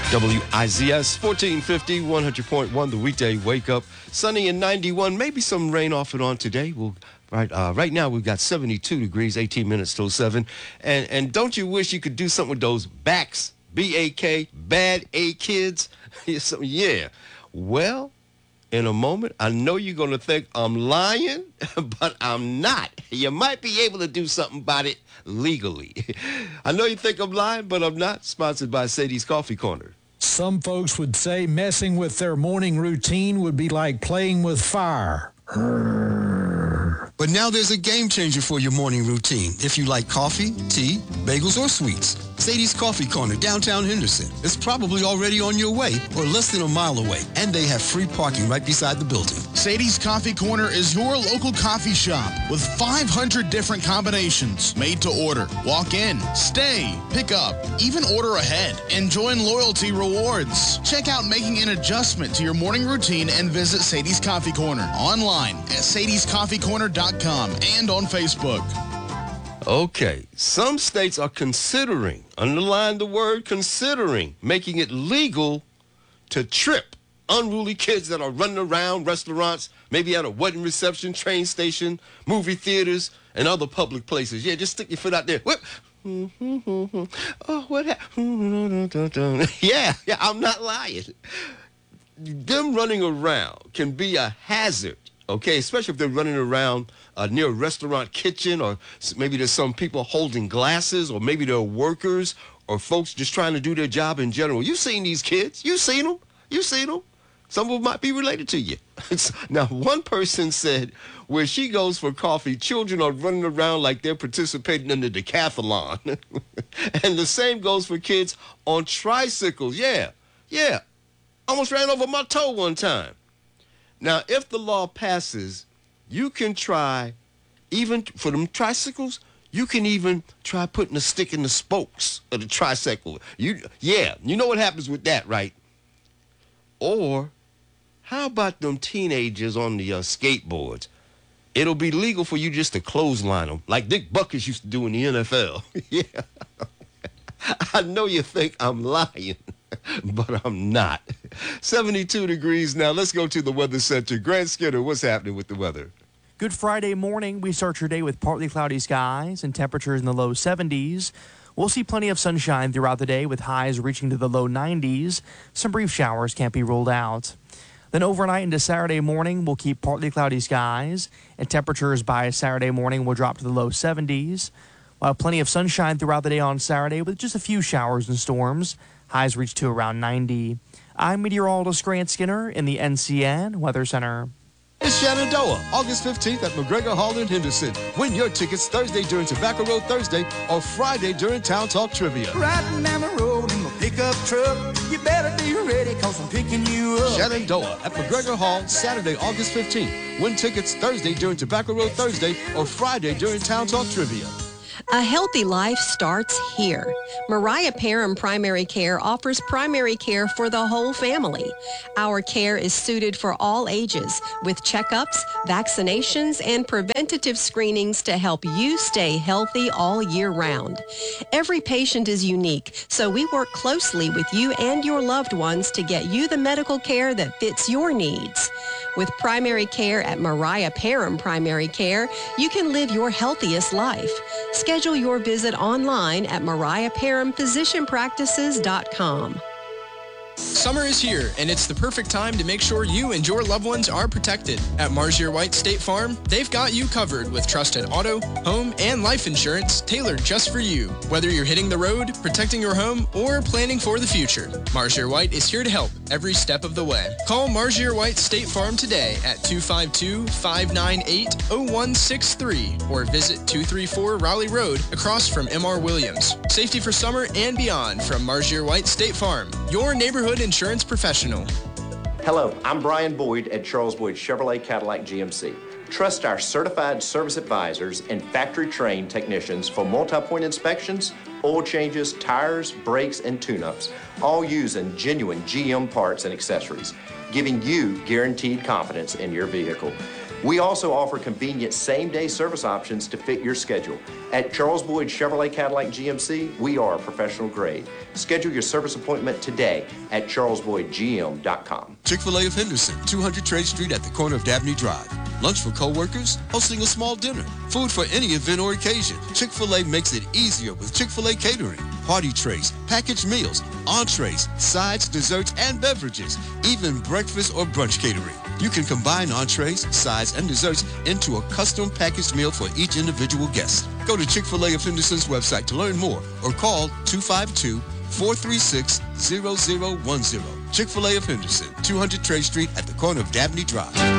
WIZS 1450, 100.1, the weekday wake up. Sunny and 91, maybe some rain off and on today. Right now we've got 72 degrees, 18 minutes till 7. And don't you wish you could do something with those backs, B-A-K, bad A kids? Yeah. Well, in a moment, I know you're going to think I'm lying, but I'm not. You might be able to do something about it legally. I know you think I'm lying, but I'm not. Sponsored by Sadie's Coffee Corner. Some folks would say messing with their morning routine would be like playing with fire. But now there's a game changer for your morning routine. If you like coffee, tea, bagels, or sweets, Sadie's Coffee Corner, downtown Henderson, is probably already on your way or less than a mile away, and they have free parking right beside the building. Sadie's Coffee Corner is your local coffee shop with 500 different combinations made to order. Walk in, stay, pick up, even order ahead, and join loyalty rewards. Check out making an adjustment to your morning routine and visit Sadie's Coffee Corner online at sadiescoffeecorner.com and on Facebook. Okay, some states are considering, underline the word considering, making it legal to trip unruly kids that are running around restaurants, maybe at a wedding reception, train station, movie theaters, and other public places. Yeah, just stick your foot out there. Whip. Oh, what happened? Yeah, I'm not lying. Them running around can be a hazard. Okay, especially if they're running around near a restaurant kitchen, or maybe there's some people holding glasses, or maybe they're workers or folks just trying to do their job in general. You've seen these kids. You've seen them. You've seen them. Some of them might be related to you. Now, one person said where she goes for coffee, children are running around like they're participating in the decathlon. And the same goes for kids on tricycles. Yeah. Almost ran over my toe one time. Now, if the law passes, you can try, even for them tricycles, you can even try putting a stick in the spokes of the tricycle. You know what happens with that, right? Or how about them teenagers on the skateboards? It'll be legal for you just to clothesline them, like Dick Buckus used to do in the NFL. Yeah. I know you think I'm lying, but I'm not. 72 degrees now. Let's go to the weather center. Grant Skinner, what's happening with the weather? Good Friday morning. We start your day with partly cloudy skies and temperatures in the low 70s. We'll see plenty of sunshine throughout the day with highs reaching to the low 90s. Some brief showers can't be ruled out. Then overnight into Saturday morning, we'll keep partly cloudy skies, and temperatures by Saturday morning will drop to the low 70s. We'll have plenty of sunshine throughout the day on Saturday with just a few showers and storms. Highs reach to around 90. I'm meteorologist Grant Skinner in the NCN Weather Center. It's Shenandoah, August 15th at McGregor Hall in Henderson. Win your tickets Thursday during Tobacco Road Thursday or Friday during Town Talk Trivia. Riding down the road in my pickup truck. You better be ready because I'm picking you up. Shenandoah at McGregor Hall, Saturday, August 15th. Win tickets Thursday during Tobacco Road Thursday or Friday during Town Talk Trivia. A healthy life starts here. Mariah Parham Primary Care offers primary care for the whole family. Our care is suited for all ages with checkups, vaccinations, and preventative screenings to help you stay healthy all year round. Every patient is unique, so we work closely with you and your loved ones to get you the medical care that fits your needs. With primary care at Mariah Parham Primary Care, you can live your healthiest life. Schedule your visit online at mariahparhamphysicianpractices.com. Summer is here, and it's the perfect time to make sure you and your loved ones are protected. At Marzier White State Farm, they've got you covered with trusted auto, home, and life insurance tailored just for you. Whether you're hitting the road, protecting your home, or planning for the future, Marzier White is here to help every step of the way. Call Marzier White State Farm today at 252-598-0163 or visit 234 Raleigh Road across from M.R. Williams. Safety for summer and beyond from Marzier White State Farm, your neighborhood insurance professional. Hello, I'm Brian Boyd at Charles Boyd Chevrolet Cadillac GMC. Trust our certified service advisors and factory-trained technicians for multi-point inspections, oil changes, tires, brakes, and tune-ups, all using genuine GM parts and accessories, giving you guaranteed confidence in your vehicle. We also offer convenient same-day service options to fit your schedule. At Charles Boyd Chevrolet Cadillac GMC, we are professional grade. Schedule your service appointment today at charlesboydgm.com. Chick-fil-A of Henderson, 200 Trade Street at the corner of Dabney Drive. Lunch for co-workers, hosting a small dinner, food for any event or occasion. Chick-fil-A makes it easier with Chick-fil-A catering. Party trays, packaged meals, entrees, sides, desserts, and beverages, even breakfast or brunch catering. You can combine entrees, sides, and desserts into a custom packaged meal for each individual guest. Go to Chick-fil-A of Henderson's website to learn more or call 252-436-0010. Chick-fil-A of Henderson, 200 Trade Street at the corner of Dabney Drive.